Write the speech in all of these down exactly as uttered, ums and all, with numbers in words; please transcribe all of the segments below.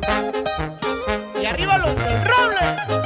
Y arriba los del roble.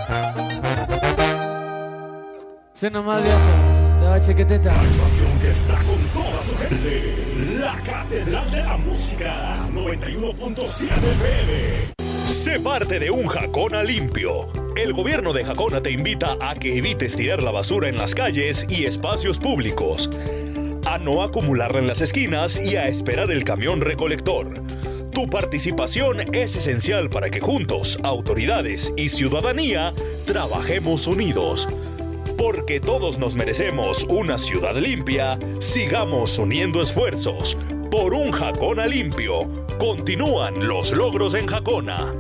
Se nomás, viejo. Te va chequeteta. La estación que está con toda su gente. La Catedral de la Música. noventa y uno punto siete F M. Sé parte de un Jacona limpio. El gobierno de Jacona te invita a que evites tirar la basura en las calles y espacios públicos, a no acumularla en las esquinas y a esperar el camión recolector. Tu participación es esencial para que juntos, autoridades y ciudadanía, trabajemos unidos. Porque todos nos merecemos una ciudad limpia, sigamos uniendo esfuerzos. Por un Jacona limpio, continúan los logros en Jacona.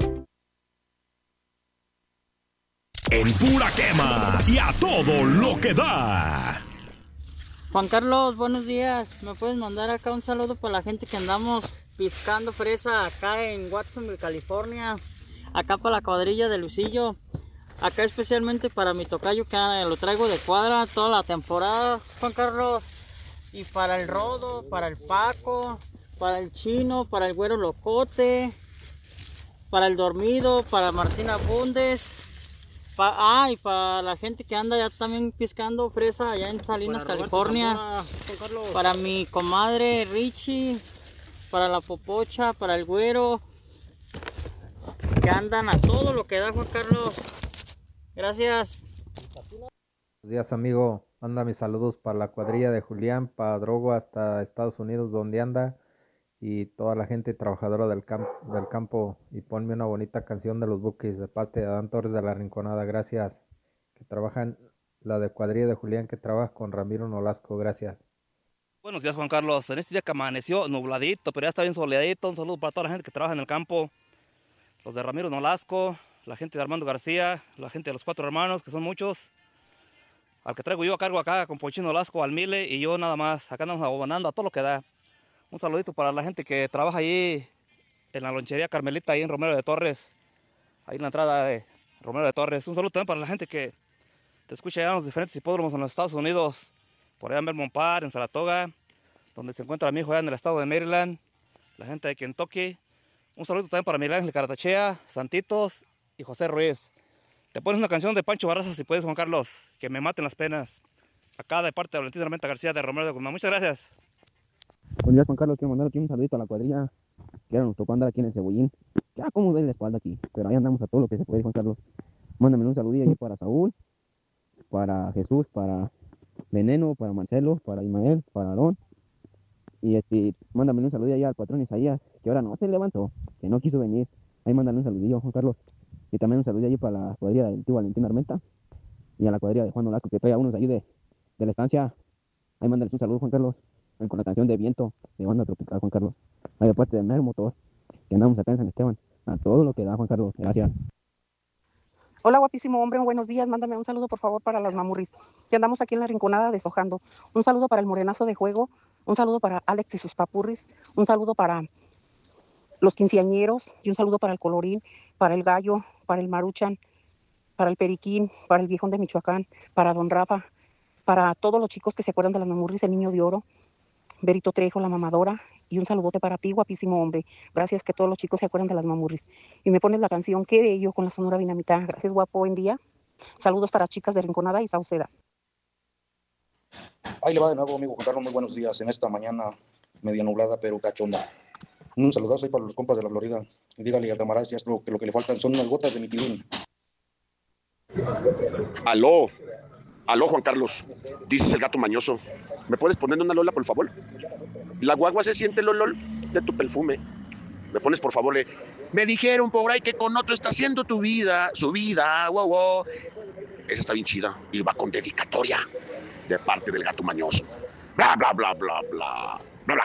En pura quema y a todo lo que da. Juan Carlos, buenos días. ¿Me puedes mandar acá un saludo para la gente que andamos piscando fresa acá en Watsonville, California? Acá para la cuadrilla de Lucillo. Acá especialmente para mi tocayo que lo traigo de cuadra toda la temporada, Juan Carlos. Y para el Rodo, para el Paco, para el Chino, para el Güero Locote, para el Dormido, para Martina Bundes. Pa ah, y para la gente que anda ya también piscando fresa allá en Salinas, para California. Zamora, para mi comadre Richie, para la Popocha, para el Güero. Que andan a todo lo que da, Juan Carlos. Gracias. Buenos días, amigo. Anda mis saludos para la cuadrilla de Julián, para Drogo hasta Estados Unidos donde anda. Y toda la gente trabajadora del, camp del campo, y ponme una bonita canción de los Buques de parte de Adán Torres de la Rinconada, gracias. Que trabajan, la de cuadrilla de Julián que trabaja con Ramiro Nolasco, gracias. Buenos días, Juan Carlos. En este día que amaneció nubladito, pero ya está bien soleadito, un saludo para toda la gente que trabaja en el campo, los de Ramiro Nolasco, la gente de Armando García, la gente de los Cuatro Hermanos, que son muchos, al que traigo yo a cargo acá con Pochino Nolasco, al Mile y yo nada más. Acá andamos abonando a todo lo que da. Un saludito para la gente que trabaja allí en la lonchería Carmelita, ahí en Romero de Torres, ahí en la entrada de Romero de Torres. Un saludo también para la gente que te escucha allá en los diferentes hipódromos en los Estados Unidos, por allá en Belmont Park, en Saratoga, donde se encuentra mi hijo allá en el estado de Maryland, la gente de Kentucky. Un saludo también para Miguel Ángel Caratachea, Santitos y José Ruiz. Te pones una canción de Pancho Barraza si puedes, Juan Carlos, que me maten las penas. Acá de parte de Valentín Armenta García de Romero de Guzmán. Muchas gracias. Buenos días, Juan Carlos. Quiero mandar aquí un saludito a la cuadrilla que ahora nos tocó andar aquí en el Cebollín. Ya como duele la espalda aquí, pero ahí andamos a todo lo que se puede, Juan Carlos. Mándame un saludillo aquí para Saúl, para Jesús, para Veneno, para Marcelo, para Ismael, para Aarón. Y este, mándame un saludillo allá al patrón Isaías, que ahora no se levantó, que no quiso venir. Ahí mándale un saludillo, Juan Carlos. Y también un saludillo allí para la cuadrilla del tío Valentín Armenta y a la cuadrilla de Juan Nolasco, que trae a unos de allí de, de la estancia. Ahí mándales un saludo, Juan Carlos, con la canción de Viento de Banda Tropical, Juan Carlos. Ahí de parte de Mer Motor, que andamos acá en San Esteban. A todo lo que da, Juan Carlos. Gracias. Hola, guapísimo hombre, buenos días. Mándame un saludo, por favor, para las mamurris, que andamos aquí en la Rinconada deshojando. Un saludo para el morenazo de juego, un saludo para Alex y sus papurris, un saludo para los quinceañeros y un saludo para el Colorín, para el Gallo, para el Maruchan, para el Periquín, para el Viejón de Michoacán, para Don Rafa, para todos los chicos que se acuerdan de las mamurris, el Niño de Oro, Berito Trejo, la mamadora, y un saludote para ti, guapísimo hombre. Gracias, que todos los chicos se acuerdan de las mamurris. Y me pones la canción Qué bello con la Sonora Dinamita. Gracias, guapo, buen día. Saludos para chicas de Rinconada y Sauceda. Ahí le va de nuevo, amigo Juan Carlos, muy buenos días en esta mañana media nublada pero cachonda. Un saludazo ahí para los compas de la Florida. Y dígale al camarada, ya es lo que, lo que le faltan son unas gotas de mitilín. Aló, aló Juan Carlos, dices el gato mañoso. ¿Me puedes poner una lola, por favor? La guagua se siente el olor de tu perfume. ¿Me pones, por favor? Le... Me dijeron por ahí que con otro está haciendo tu vida, su vida, wow, wow. Esa está bien chida y va con dedicatoria de parte del gato mañoso. Bla, bla, bla, bla, bla, bla, bla.